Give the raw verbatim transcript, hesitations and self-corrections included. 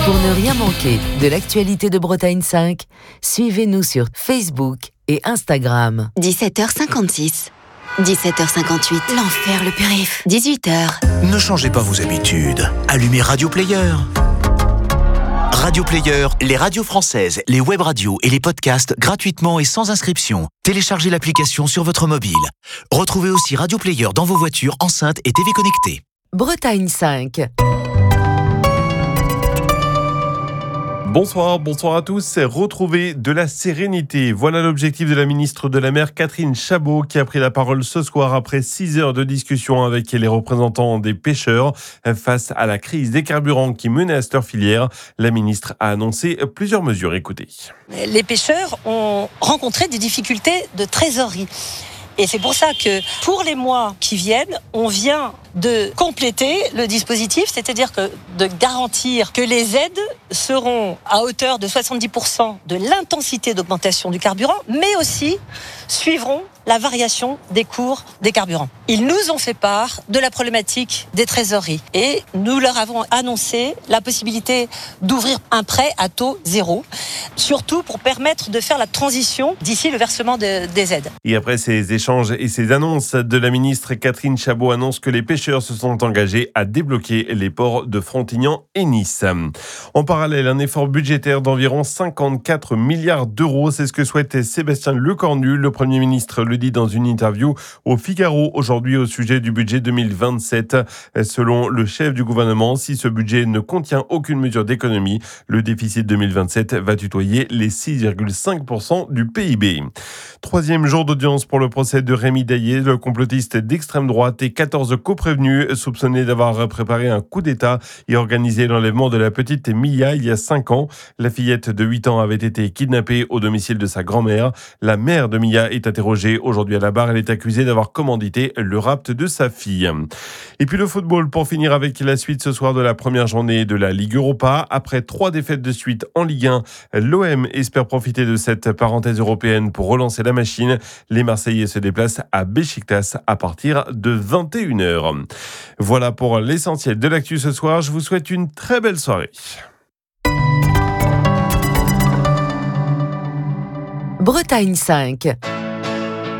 Pour ne rien manquer de l'actualité de Bretagne cinq, suivez-nous sur Facebook et Instagram. dix-sept heures cinquante-six. dix-sept heures cinquante-huit. L'enfer, le périph'. dix-huit heures. Ne changez pas vos habitudes. Allumez Radio Player. Radio Player, les radios françaises, les web radios et les podcasts gratuitement et sans inscription. Téléchargez l'application sur votre mobile. Retrouvez aussi Radio Player dans vos voitures, enceintes et T V connectées. Bretagne cinq. Bonsoir, bonsoir à tous. C'est retrouver de la sérénité. Voilà l'objectif de la ministre de la Mer, Catherine Chabot, qui a pris la parole ce soir après six heures de discussion avec les représentants des pêcheurs. Face à la crise des carburants qui menace leur filière, la ministre a annoncé plusieurs mesures. Écoutez. Les pêcheurs ont rencontré des difficultés de trésorerie. Et c'est pour ça que pour les mois qui viennent, on vient de compléter le dispositif, c'est-à-dire que de garantir que les aides seront à hauteur de soixante-dix pour cent de l'intensité d'augmentation du carburant, mais aussi suivront la variation des cours des carburants. Ils nous ont fait part de la problématique des trésoreries et nous leur avons annoncé la possibilité d'ouvrir un prêt à taux zéro, surtout pour permettre de faire la transition d'ici le versement de, des aides. Et après ces échanges et ces annonces de la ministre, Catherine Chabot annonce que les pêcheurs se sont engagés à débloquer les ports de Frontignan et Nice. En parallèle, un effort budgétaire d'environ cinquante-quatre milliards d'euros, c'est ce que souhaite Sébastien Lecornu. Le Premier ministre le dit dans une interview au Figaro aujourd'hui au sujet du budget deux mille vingt-sept. Selon le chef du gouvernement, si ce budget ne contient aucune mesure d'économie, le déficit deux mille vingt-sept va tutoyer les six virgule cinq pour cent du P I B. Troisième jour d'audience pour le procès de Rémi Daillé, le complotiste d'extrême droite, et quatorze coprévenus soupçonnés d'avoir préparé un coup d'État et organisé l'enlèvement de la petite Mia il y a cinq ans. La fillette de huit ans avait été kidnappée au domicile de sa grand-mère. La mère de Mia est interrogée aujourd'hui à la barre. Elle est accusée d'avoir commandité le rapt de sa fille. Et puis le football pour finir avec la suite ce soir de la première journée de la Ligue Europa. Après trois défaites de suite en Ligue un, l'O M espère profiter de cette parenthèse européenne pour relancer la machine. Les Marseillais se déplacent à Beşiktaş à partir de vingt et une heures. Voilà pour l'essentiel de l'actu ce soir. Je vous souhaite une très belle soirée. Bretagne cinq.